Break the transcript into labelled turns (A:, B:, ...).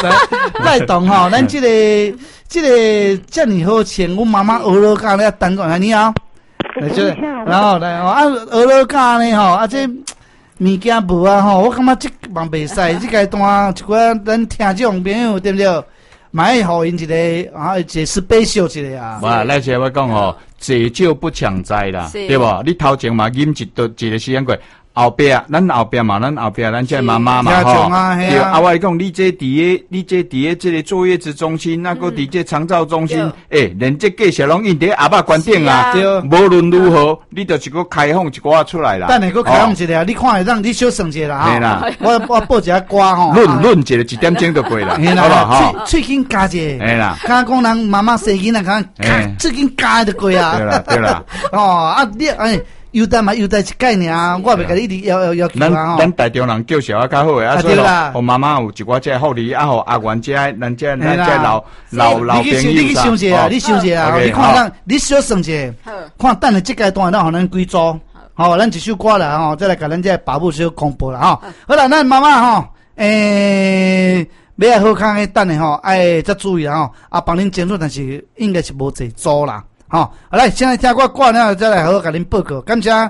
A: 赖懂吼，咱这个这么好穿，我妈妈俄罗斯咧单转来你好，然后来俄罗斯呢吼这物件无啊吼，我感觉这忙袂使，这个单一寡咱听众朋友对不对？买互因一个一个special一个啊。
B: 哇，咱先我讲吼，借酒不抢灾啦，对不？你头前嘛饮一个时间过。后壁，咱后壁嘛，咱这妈妈嘛吼，对啊，我讲你这伫个这个坐月子中心，那个伫这长照中心，连这计小拢印伫阿爸关顶啊，无论如何，你就是个开放一寡出来啦。
A: 等下个开放一个，你看会让你小算一下哈。啦，我报一下歌吼。
B: 论一个1点钟就过啦，好吧哈。
A: 喙紧加者，
B: 哎啦，
A: 刚讲人妈妈生囡仔，看喙紧加就过啊。
B: 对啦。
A: 你优待嘛，优待一概念啊，我袂甲你一直要求啊。
B: 咱台中人叫小较好诶，所以我妈妈有一寡这福利，互阿元这咱这老朋友。
A: 你去想者啊，你想者啊，你看咱，你小算者，看等下这阶段咱互咱规组，好，咱一首歌啦吼，再来甲咱这爸母小公布啦吼。好啦，咱妈妈吼，买好康诶，等下吼，再注意啦吼，帮恁争取，但是应该是无济组啦。好，来，现在听我挂了，再来好好甲恁报告，感谢。